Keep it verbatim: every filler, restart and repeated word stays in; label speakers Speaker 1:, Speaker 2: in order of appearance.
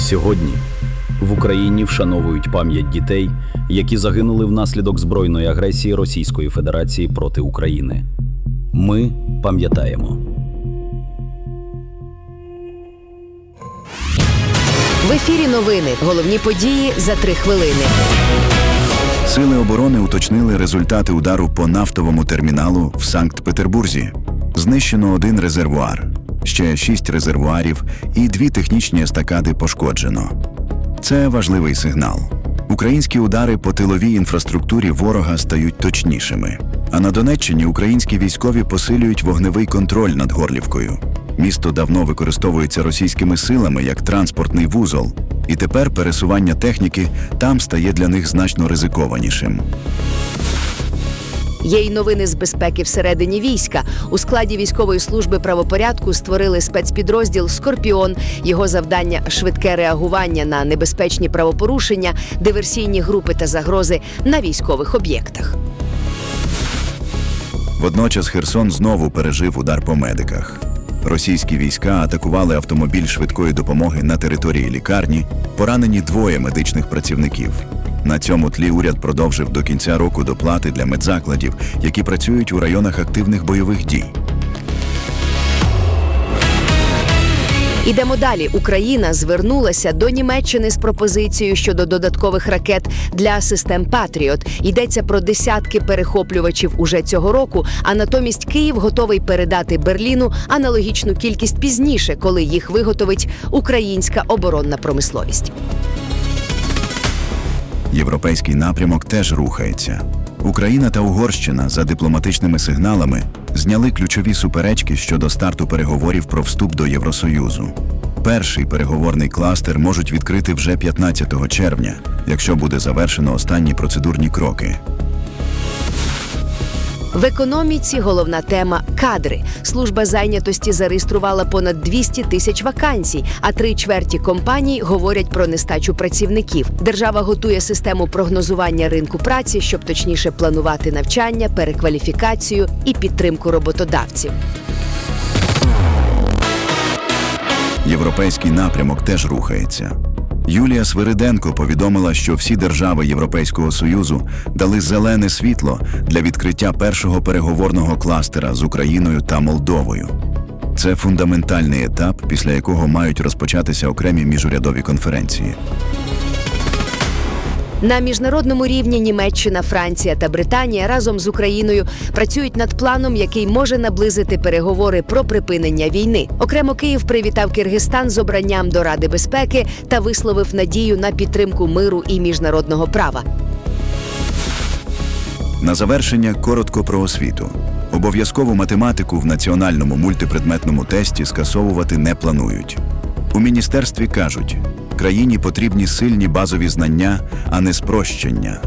Speaker 1: Сьогодні в Україні вшановують пам'ять дітей, які загинули внаслідок збройної агресії Російської Федерації проти України. Ми пам'ятаємо.
Speaker 2: В ефірі новини. Головні події за три хвилини.
Speaker 3: Сили оборони уточнили результати удару по нафтовому терміналу в Санкт-Петербурзі. Знищено один резервуар, ще шість резервуарів і дві технічні естакади пошкоджено. Це важливий сигнал. Українські удари по тиловій інфраструктурі ворога стають точнішими. А на Донеччині українські військові посилюють вогневий контроль над Горлівкою. Місто давно використовується російськими силами як транспортний вузол, і тепер пересування техніки там стає для них значно ризикованішим.
Speaker 2: Є й новини з безпеки всередині війська. У складі військової служби правопорядку створили спецпідрозділ «Скорпіон». Його завдання – швидке реагування на небезпечні правопорушення, диверсійні групи та загрози на військових об'єктах.
Speaker 3: Водночас Херсон знову пережив удар по медиках. Російські війська атакували автомобіль швидкої допомоги на території лікарні, поранені двоє медичних працівників. На цьому тлі уряд продовжив до кінця року доплати для медзакладів, які працюють у районах активних бойових дій.
Speaker 2: Ідемо далі. Україна звернулася до Німеччини з пропозицією щодо додаткових ракет для систем «Патріот». Йдеться про десятки перехоплювачів уже цього року, а натомість Київ готовий передати Берліну аналогічну кількість пізніше, коли їх виготовить українська оборонна промисловість.
Speaker 3: Європейський напрямок теж рухається. Україна та Угорщина за дипломатичними сигналами зняли ключові суперечки щодо старту переговорів про вступ до Євросоюзу. Перший переговорний кластер можуть відкрити вже п'ятнадцятого червня, якщо буде завершено останні процедурні кроки.
Speaker 2: В економіці головна тема – кадри. Служба зайнятості зареєструвала понад двісті тисяч вакансій, а три чверті компаній говорять про нестачу працівників. Держава готує систему прогнозування ринку праці, щоб точніше планувати навчання, перекваліфікацію і підтримку роботодавців.
Speaker 3: Європейський напрямок теж рухається. Юлія Свириденко повідомила, що всі держави Європейського Союзу дали зелене світло для відкриття першого переговорного кластера з Україною та Молдовою. Це фундаментальний етап, після якого мають розпочатися окремі міжурядові конференції.
Speaker 2: На міжнародному рівні Німеччина, Франція та Британія разом з Україною працюють над планом, який може наблизити переговори про припинення війни. Окремо Київ привітав Киргизстан з обранням до Ради безпеки та висловив надію на підтримку миру і міжнародного права.
Speaker 3: На завершення коротко про освіту. Обов'язкову математику в національному мультипредметному тесті скасовувати не планують. У міністерстві кажуть, країні потрібні сильні базові знання, а не спрощення.